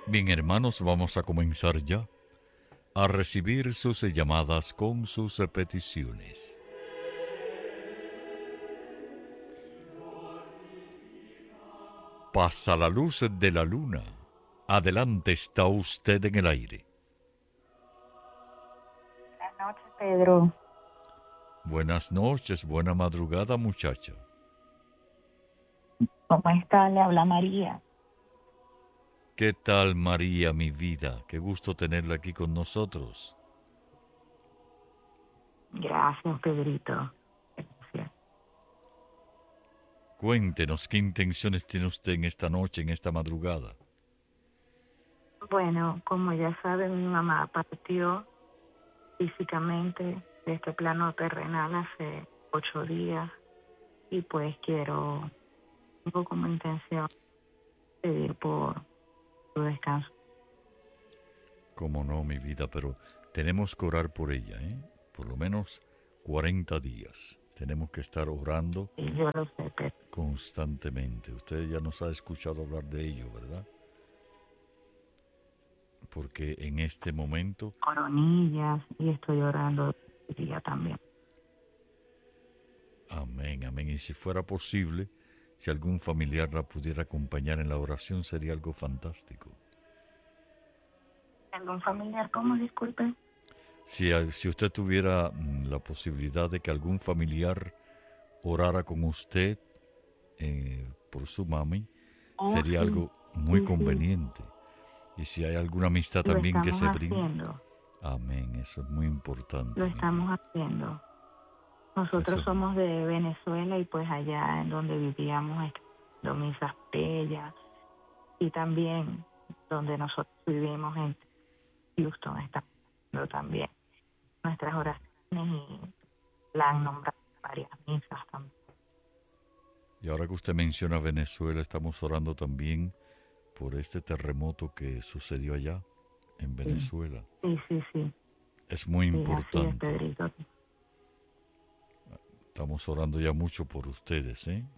Bien, hermanos, vamos a comenzar ya a recibir sus llamadas con sus peticiones. Pasa la luz de la luna. Adelante, está usted en el aire. Buenas noches, Pedro. Buenas noches, buena madrugada, muchacha. ¿Cómo está? Le habla María. ¿Qué tal, María, mi vida? Qué gusto tenerla aquí con nosotros. Gracias, Pedrito. Gracias. Cuéntenos qué intenciones tiene usted en esta noche, en esta madrugada. Bueno, como ya saben, mi mamá partió físicamente de este plano terrenal hace 8 días y pues tengo como intención pedir por su descanso. Cómo no, mi vida, pero tenemos que orar por ella, ¿eh? Por lo menos 40 días. Tenemos que estar orando Y yo lo sé, Pedro. constantemente. Usted ya nos ha escuchado hablar de ello, ¿verdad? Porque en este momento, Coronillas y estoy orando hoy día también. amén, amén. Y si fuera posible, si algún familiar la pudiera acompañar en la oración, sería algo fantástico. ¿Algún familiar? ¿Cómo? Disculpe. Si usted tuviera la posibilidad de que algún familiar orara con usted por su mami, Oh, sería sí, algo muy sí, sí. conveniente. Y si hay alguna amistad Lo también que estamos se brinde, haciendo. amén, eso es muy Lo importante, mi vida. estamos haciendo. Eso Nosotros es, somos de Venezuela y pues allá en donde vivíamos estando misas bellas y también donde nosotros vivimos en Houston estamos haciendo también nuestras oraciones y la han nombrado varias misas también. y ahora que usted menciona Venezuela, estamos orando también por este terremoto que sucedió allá, en Sí, Venezuela. sí, sí, sí, Es muy sí, así es, importante. Pedrito. Estamos orando ya mucho por ustedes, ¿eh?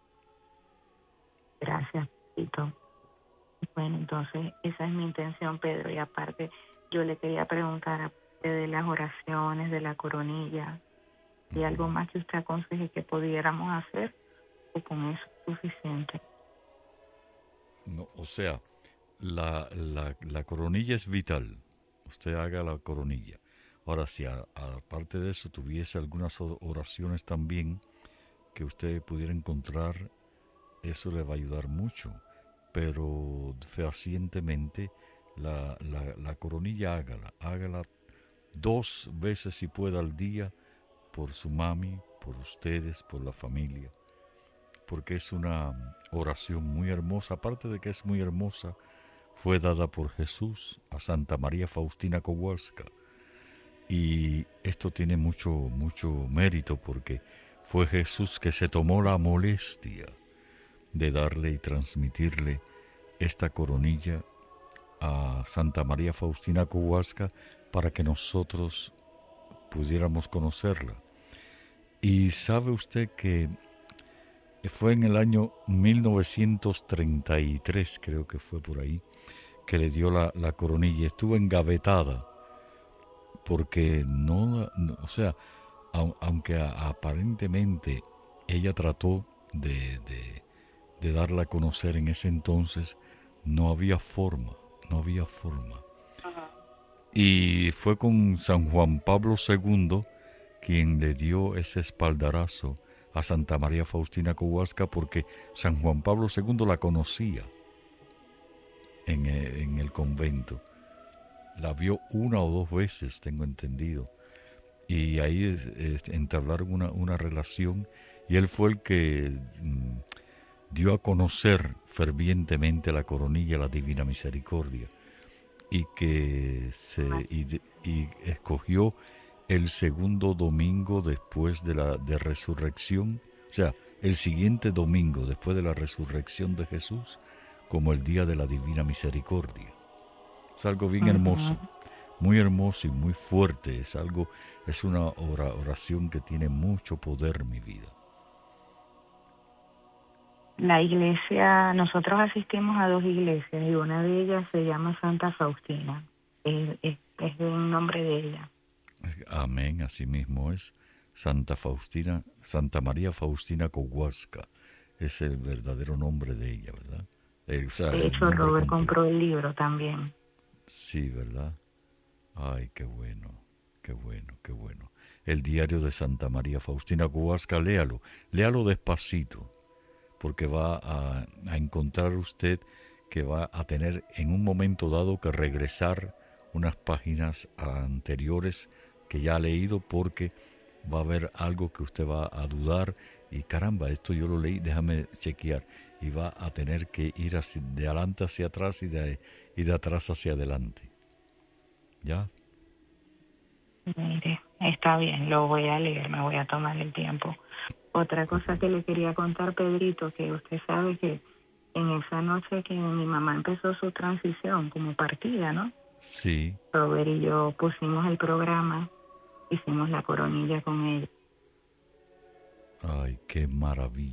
Gracias, Pedrito. Bueno, entonces esa es mi intención, Pedro, y aparte yo le quería preguntar aparte de las oraciones, de la coronilla, y algo más que usted aconseje que pudiéramos hacer, o con eso es suficiente. No, o sea, la coronilla es vital. Usted haga la coronilla. Ahora, si aparte de eso tuviese algunas oraciones también que usted pudiera encontrar, eso le va a ayudar mucho. Pero fehacientemente, la coronilla hágala 2 veces si puede al día por su mami, por ustedes, por la familia, porque es una oración muy hermosa, aparte de que es muy hermosa, fue dada por Jesús a Santa María Faustina Kowalska. Y esto tiene mucho, mucho mérito porque fue Jesús que se tomó la molestia de darle y transmitirle esta coronilla a Santa María Faustina Kowalska para que nosotros pudiéramos conocerla. Y sabe usted que fue en el año 1933, creo que fue por ahí, que le dio la coronilla. Estuvo engavetada porque o sea, aunque aparentemente ella trató de darla a conocer en ese entonces, no había forma, no había forma. Y fue con San Juan Pablo II quien le dio ese espaldarazo a Santa María Faustina Kowalska porque San Juan Pablo II la conocía en el convento. La vio 1 o 2 veces, tengo entendido. Y ahí entablaron una relación y él fue el que dio a conocer fervientemente la coronilla, la Divina Misericordia, y que y escogió el segundo domingo después de resurrección, o sea, el siguiente domingo después de la resurrección de Jesús, como el día de la Divina Misericordia. Es algo bien Ujú. hermoso y muy fuerte. Es una oración que tiene mucho poder, mi vida. La iglesia, nosotros asistimos a dos iglesias y una de ellas se llama Santa Faustina. Es un nombre de ella. Amén, así mismo es. Santa Faustina, Santa María Faustina Kowalska, es el verdadero nombre de ella, ¿verdad? O sea, De el hecho, nombre Robert compró completo. el libro también. Sí, ¿verdad? Ay, qué bueno, qué bueno, qué bueno. El diario de Santa María Faustina Kowalska, léalo, léalo despacito, porque va a encontrar usted que va a tener en un momento dado que regresar unas páginas anteriores que ya ha leído, porque va a haber algo que usted va a dudar y caramba, esto yo lo leí, déjame chequear, y va a tener que ir de adelante hacia atrás y de atrás hacia adelante. ¿Ya? Mire, está bien, lo voy a leer, me voy a tomar el tiempo. Otra Ok. cosa que le quería contar, Pedrito, que usted sabe que en esa noche que mi mamá empezó su transición como partida, ¿no? Sí. Robert y yo pusimos el programa, hicimos la coronilla con ella. Ay, qué maravilla.